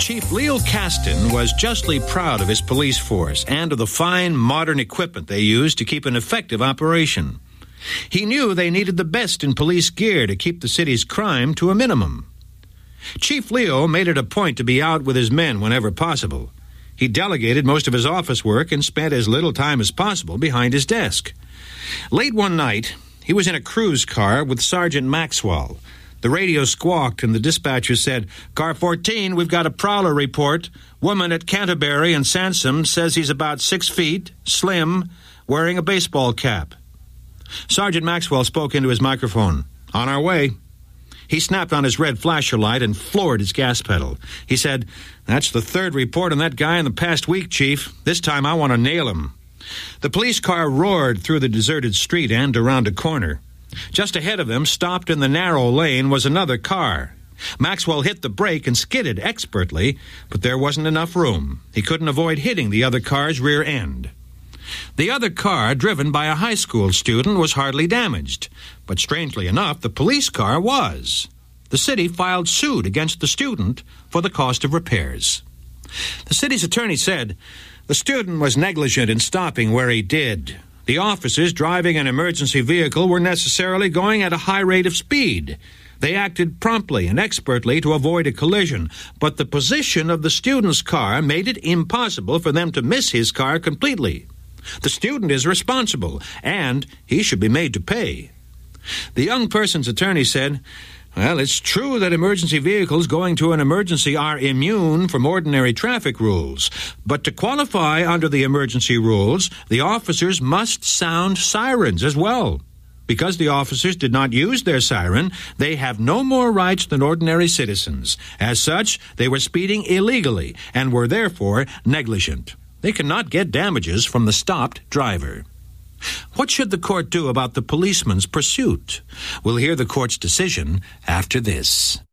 Chief Leo Caston was justly proud of his police force and of the fine modern equipment they used to keep an effective operation. He knew they needed the best in police gear to keep the city's crime to a minimum. Chief Leo made it a point to be out with his men whenever possible. He delegated most of his office work and spent as little time as possible behind his desk. Late one night, he was in a cruise car with Sergeant Maxwell. The radio squawked and the dispatcher said, "Car 14, we've got a prowler report. Woman at Canterbury and Sansom says he's about 6 feet, slim, wearing a baseball cap." Sergeant Maxwell spoke into his microphone. "On our way." He snapped on his red flasher light and floored his gas pedal. He said, "That's the third report on that guy in the past week, Chief. This time I want to nail him." The police car roared through the deserted street and around a corner. Just ahead of them, stopped in the narrow lane, was another car. Maxwell hit the brake and skidded expertly, but there wasn't enough room. He couldn't avoid hitting the other car's rear end. The other car, driven by a high school student, was hardly damaged. But strangely enough, the police car was. The city filed suit against the student for the cost of repairs. The city's attorney said, "The student was negligent in stopping where he did. The officers driving an emergency vehicle were necessarily going at a high rate of speed. They acted promptly and expertly to avoid a collision, but the position of the student's car made it impossible for them to miss his car completely. The student is responsible, and he should be made to pay." The young person's attorney said, "Well, it's true that emergency vehicles going to an emergency are immune from ordinary traffic rules, but to qualify under the emergency rules, the officers must sound sirens as well. Because the officers did not use their siren, they have no more rights than ordinary citizens. As such, they were speeding illegally and were therefore negligent. They cannot get damages from the stopped driver." What should the court do about the policeman's pursuit? We'll hear the court's decision after this.